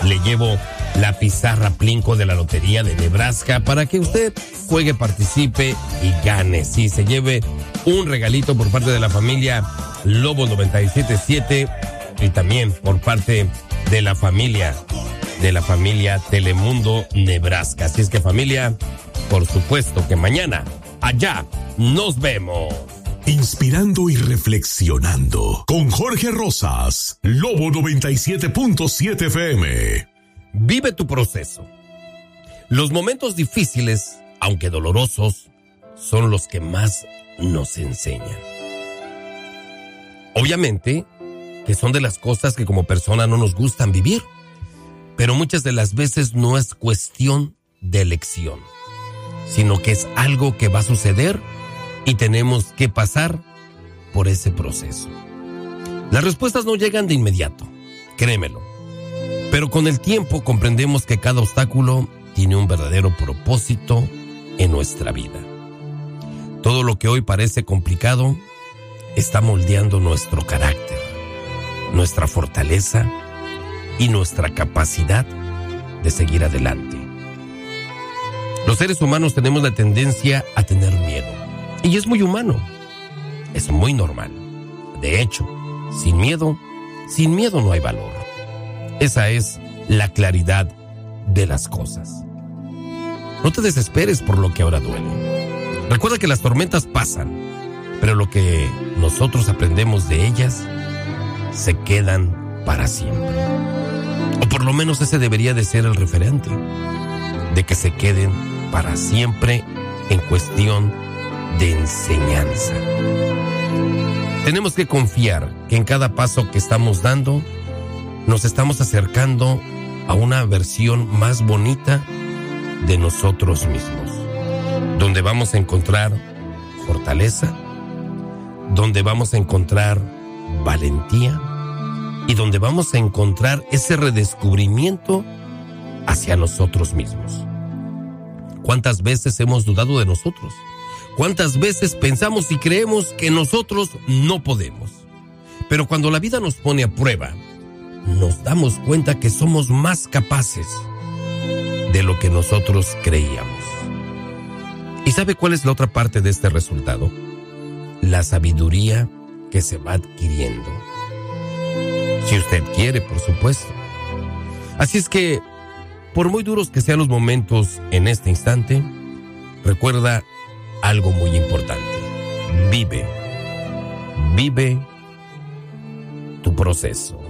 le llevo la pizarra Plinko de la Lotería de Nebraska para que usted juegue, participe y gane. Sí, se lleve un regalito por parte de la familia Lobo 977 y también por parte de la familia Telemundo Nebraska. Así es que, familia, por supuesto que mañana allá nos vemos. Inspirando y reflexionando con Jorge Rosas, Lobo 97.7 FM. Vive tu proceso. Los momentos difíciles, aunque dolorosos, son los que más nos enseñan. Obviamente que son de las cosas que como persona no nos gustan vivir, pero muchas de las veces no es cuestión de elección, sino que es algo que va a suceder y tenemos que pasar por ese proceso. Las respuestas no llegan de inmediato, créemelo, pero con el tiempo comprendemos que cada obstáculo tiene un verdadero propósito en nuestra vida. Todo lo que hoy parece complicado está moldeando nuestro carácter, nuestra fortaleza y nuestra capacidad de seguir adelante. Los seres humanos tenemos la tendencia a tener miedo, y es muy humano, es muy normal. De hecho, sin miedo no hay valor. Esa es la claridad de las cosas. No te desesperes por lo que ahora duele. Recuerda que las tormentas pasan, pero lo que nosotros aprendemos de ellas se quedan para siempre. O por lo menos ese debería de ser el referente, de que se queden para siempre en cuestión de enseñanza. Tenemos que confiar que en cada paso que estamos dando nos estamos acercando a una versión más bonita de nosotros mismos, donde vamos a encontrar fortaleza, donde vamos a encontrar valentía y donde vamos a encontrar ese redescubrimiento hacia nosotros mismos. ¿Cuántas veces hemos dudado de nosotros? ¿Cuántas veces pensamos y creemos que nosotros no podemos? Pero cuando la vida nos pone a prueba, nos damos cuenta que somos más capaces de lo que nosotros creíamos. ¿Y sabe cuál es la otra parte de este resultado? La sabiduría que se va adquiriendo. Si usted quiere, por supuesto. Así es que, por muy duros que sean los momentos en este instante, recuerda algo muy importante. Vive tu proceso.